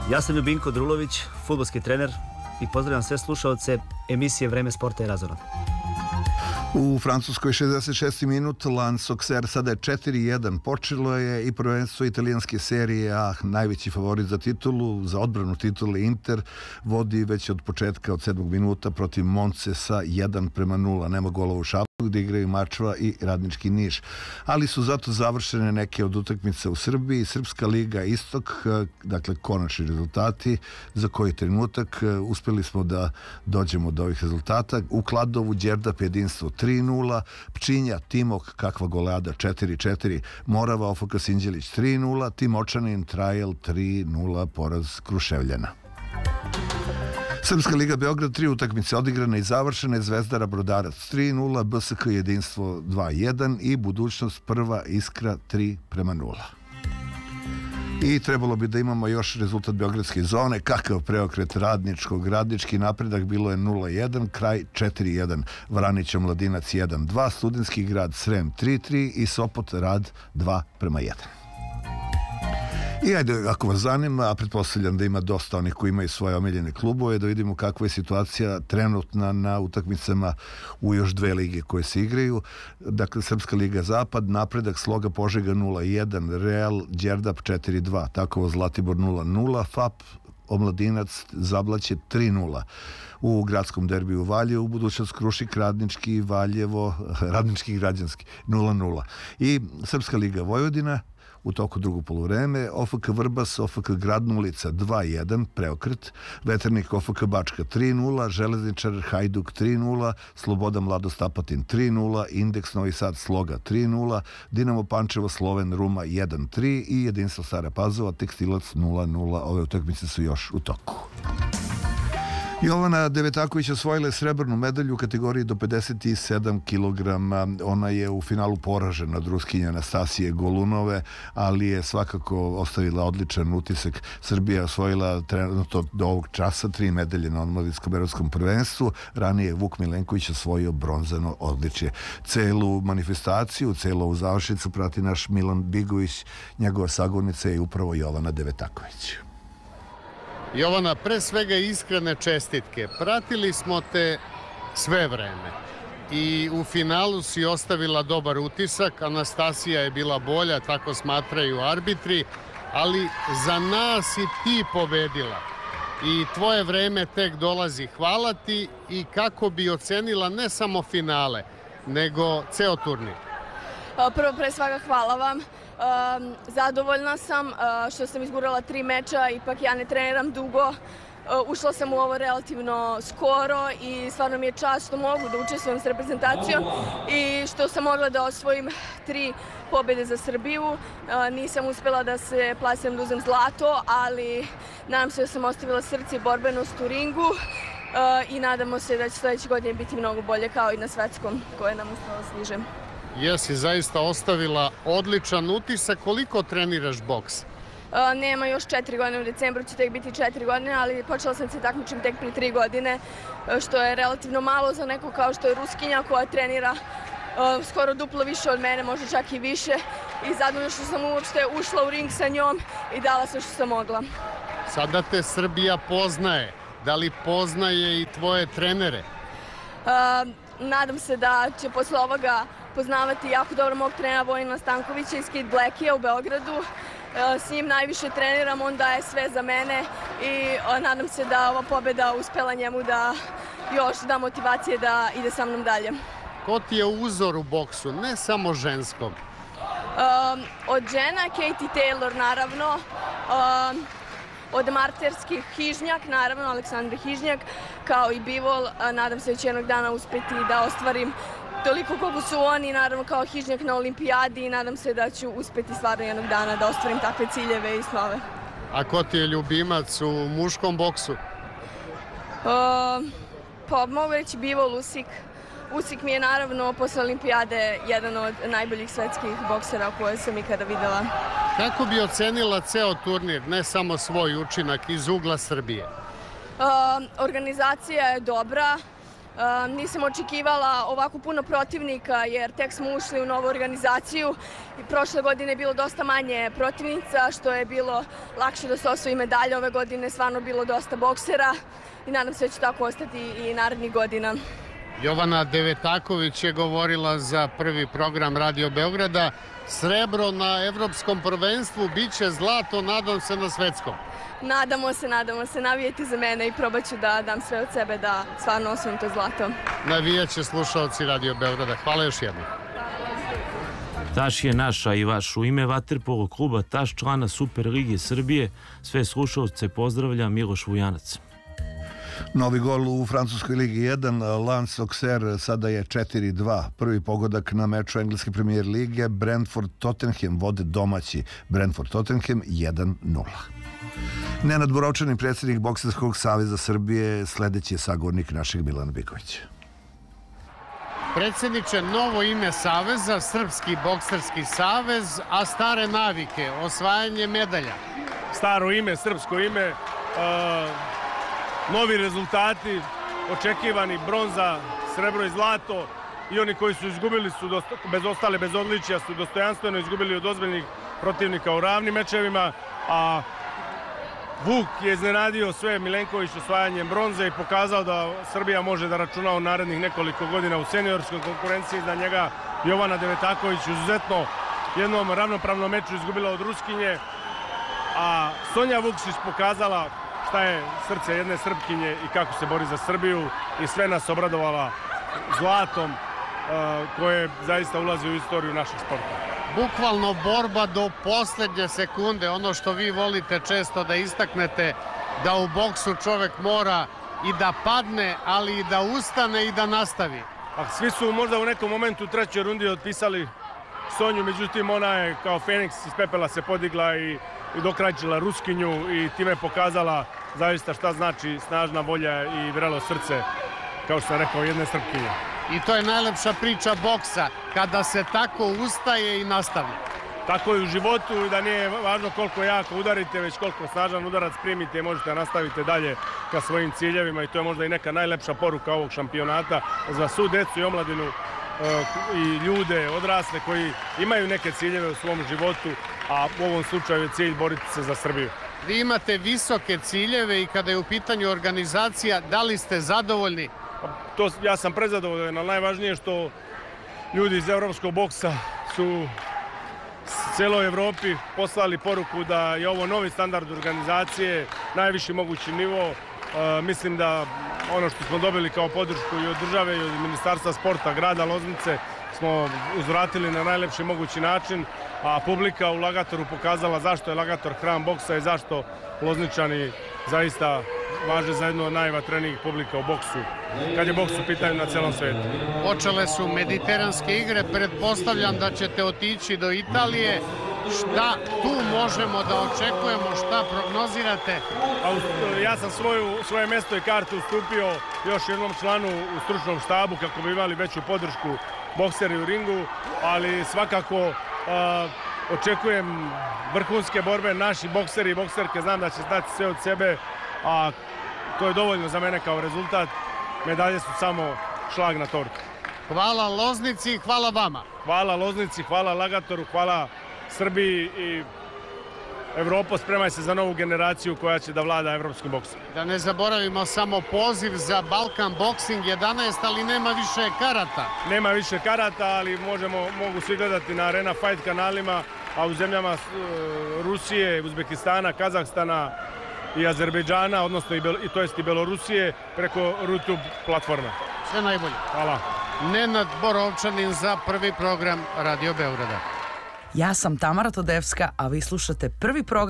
Ja sam Ljubinko Drulović, fudbalski trener i pozdravljam sve slušaoce emisije Vreme sporta i razonode. U Francuskoj 66. minut, Lens Auxerre sada je 4-1. Počelo je i prvenstvo italijanske serije A, najveći favorit za titulu, za odbranu titule Inter, vodi već od početka, od 7. minuta protiv Monce sa 1-0. Nema golova u šapu gde igraju Mačva i Radnički Niš. Ali su zato završene neke od utakmica u Srbiji, Srpska liga Istok, dakle konačni rezultati, za koji trenutak uspeli smo da dođemo do ovih rezultata. U Kladovu Đerdap jedinstvo 3-0, Pčinja Timok, kakva goleada, 4-4, Morava OFK Sinđelić 3-0, Timočanin Trajal 3-0, poraz Kruševljana. Srpska liga Beograd, 3 utakmice odigrane i završene, Zvezdara Brodarac 3-0, BSK jedinstvo 2-1 i Budućnost Prva Iskra 3-0. I trebalo bi da imamo još rezultat beogradske zone, kakav preokret Radničkog, Radnički napredak bilo je 0-1, kraj 4-1, Vranić Omladinac 1-2, Studentski grad Srem 3-3 i Sopot Rad 2-1. I ajde, ako vas zanima, a pretpostavljam da ima dosta onih koji imaju svoje omiljene klubove, da vidimo kakva je situacija trenutna na utakmicama u još dve lige koje se igraju. Dakle, Srpska liga Zapad, Napredak, Sloga Požega 0-1, Real Đerdap 4-2, Takovo Zlatibor 0-0, FAP Omladinac Zablaće 3-0. U gradskom derbiju Valjevo, u Budućnost Krušik, Radnički Valjevo, Radnički Građanski 0-0. I Srpska liga Vojvodina u toku drugog poluvreme, OFK Vrbas, OFK Gradna ulica 2-1, preokret, Veternik OFK Bačka 3-0, Železničar Hajduk 3-0, Sloboda Mladost Apatin 3-0, Indeks Novi Sad Sloga 3-0, Dinamo Pančevo Sloven Ruma 1-3 i Jedinstvo Stara Pazova Tekstilac 0-0. Ove utakmice su još u toku. Jovana Devetaković osvojila je srebrnu medalju u kategoriji do 57 kg. Ona je u finalu poražena od Ruskinje Anastasije Golunove, ali je svakako ostavila odličan utisak. Srbija je osvojila trenutno do ovog časa 3 medalje na omladinskom evropskom prvenstvu. Ranije je Vuk Milenković osvojio bronzano odličje. Celu manifestaciju, celu ovu završnicu prati naš Milan Bigović. Njegova sagovornica je upravo Jovana Devetaković. Jovana, pre svega iskrene čestitke. Pratili smo te sve vreme i u finalu si ostavila dobar utisak. Anastasija je bila bolja, tako smatraju arbitri, ali za nas si ti pobedila i tvoje vreme tek dolazi. Hvala ti. I kako bi ocenila ne samo finale, nego ceo turnir? Prvo, pre svega hvala vam. Zadovoljna sam što sam izgurala 3 meča, ipak ja ne treniram dugo. Ušla sam u ovo relativno skoro i stvarno mi je čast što mogu da učestvujem s reprezentacijom i što sam mogla da osvojim 3 pobjede za Srbiju. Nisam uspjela da se plasiram da uzem zlato, ali nadam se da sam ostavila srce i borbenost u ringu i nadamo se da će sljedeće godine biti mnogo bolje kao i na svetskom koje nam upravo stiže. Jesi zaista ostavila odličan utisak. Koliko treniraš boks? Nema, još 4 godine, u decembru će tek biti 4 godine, ali počela sam se takmičiti tek prije 3 godine, što je relativno malo za neko kao što je Ruskinja koja trenira skoro duplo više od mene, možda čak i više, i zadovoljna što sam uopšte ušla u ring sa njom i dala sve što sam mogla. Sada te Srbija poznaje. Da li poznaje i tvoje trenere? Nadam se da će posle ovoga poznavati jako dobro mog trenera Vojina Stankovića iz Kid Blackija u Beogradu. S njim najviše treniram, on daje sve za mene i nadam se da ova pobjeda uspela njemu da još da motivacije da ide sa mnom dalje. Ko ti je uzor u boksu, ne samo ženskom? Od žena Katie Taylor naravno, od marterskih Hižnjak, naravno Aleksandra Hižnjak, kao i Bivol. Nadam se da će jednog dana uspjeti da ostvarim toliko koliko su oni, naravno kao Hižnjak na olimpijadi, i nadam se da ću uspjeti stvarno jednog dana da ostvarim takve ciljeve i snove. A ko ti je ljubimac u muškom boksu? Pa mogu reći Bivol, Usik. Usik mi je naravno posle olimpijade jedan od najboljih svetskih boksera koje sam ikada videla. Kako bi ocenila ceo turnir, ne samo svoj učinak iz ugla Srbije? Organizacija je dobra. Nisam očekivala ovako puno protivnika jer tek smo ušli u novu organizaciju i prošle godine je bilo dosta manje protivnica, što je bilo lakše da se osvoji medalje. Ove godine je stvarno bilo dosta boksera i nadam se da će tako ostati i narednih godina. Jovana Devetaković je govorila za prvi program Radio Beograda. Srebro na evropskom prvenstvu, bit će zlato, nadam se, na svetskom. Nadamo se, navijajte za mene i probat ću da dam sve od sebe da stvarno osvojim to zlato. Navijaće slušalci Radio Beograda. Hvala još jednom. Taš je naša i vaš. U ime vaterpolo kluba Taš, člana Super Lige Srbije, sve slušalce pozdravlja Miloš Vujanac. Novi gol u francuskoj ligi 1, Lens Auxerre sada je 4-2. Prvi pogodak na meču engleske premijer lige, Brentford Tottenham vode domaći. Brentford Tottenham 1-0. Nenad Borovčanin, predsjednik Bokserskog saveza Srbije, sljedeći je sagovornik našeg Milana Bikovića. Predsjedniče, novo ime saveza, Srpski bokserski savez, a stare navike, osvajanje medalja. Staro ime, srpsko ime, novi rezultati, očekivani bronza, srebro i zlato, i oni koji su izgubili su bez odličja, su dostojanstveno izgubili od ozbiljnih protivnika u ravnim mečevima, a Vuk je iznenadio sve Milenković osvajanjem bronze i pokazao da Srbija može da računa u narednih nekoliko godina u seniorskoj konkurenciji. Za njega Jovana Devetaković izuzetno jednom ravnopravnom meču izgubila od Ruskinje, a Sonja Vukšić pokazala šta je srce jedne Srpkinje i kako se bori za Srbiju i sve nas obradovala zlatom koje zaista ulazi u istoriju našeg sporta. Bukvalno borba do posljednje sekunde, ono što vi volite često da istaknete, da u boksu čovjek mora i da padne, ali i da ustane i da nastavi. Svi su možda u nekom momentu u trećoj rundi otpisali Sonju, međutim ona je kao Feniks iz pepela se podigla i dokrajčila Ruskinju i time pokazala zaista šta znači snažna volja i vrelo srce, kao što sam rekao, jedne Srpkinje. I to je najlepša priča boksa, kada se tako ustaje i nastavlja. Tako je u životu i da nije važno koliko jako udarite, već koliko snažan udarac primite i možete nastaviti dalje ka svojim ciljevima i to je možda i neka najlepša poruka ovog šampionata za svu decu i omladinu i ljude, odrasle koji imaju neke ciljeve u svom životu, a u ovom slučaju je cilj boriti se za Srbiju. Vi imate visoke ciljeve i kada je u pitanju organizacija, da li ste zadovoljni? Ja sam prezadovoljan, ali najvažnije je što ljudi iz evropskog boksa su celoj Evropi poslali poruku da je ovo novi standard organizacije, najviši mogući nivo. Mislim da ono što smo dobili kao podršku i od države i od Ministarstva sporta grada Loznice smo uzvratili na najlepši mogući način, a publika u Lagatoru pokazala zašto je Lagator hram boksa i zašto Lozničani zaista važe za jednu od najvatrenijih publika u boksu, kad je boks u pitanju na celom svetu. Počele su mediteranske igre, pretpostavljam da ćete otići do Italije. Šta tu možemo da očekujemo, šta prognozirate? Ja sam svoje mjesto i kartu ustupio još jednom članu u stručnom štabu kako bi imali veću podršku bokseri u ringu, ali svakako očekujem vrhunske borbe. Naši bokseri i bokserke znam da će dati sve od sebe, a to je dovoljno za mene kao rezultat. Medalje su samo šlag na tortu. Hvala Loznici, hvala vama. Hvala Loznici, hvala Lagatoru, hvala Srbiji i Evropo, spremaj se za novu generaciju koja će da vlada evropskim boksom. Da ne zaboravimo samo poziv za Balkan Boxing 11, ali nema više karata. Nema više karata, ali mogu svi gledati na Arena Fight kanalima, a u zemljama Rusije, Uzbekistana, Kazahstana i Azerbejdžana, odnosno i Belorusije, preko YouTube platforme. Sve najbolje. Hvala. Nenad Borovčanin za prvi program Radio Beograda. Ja sam Tamara Todevska, a vi slušate prvi program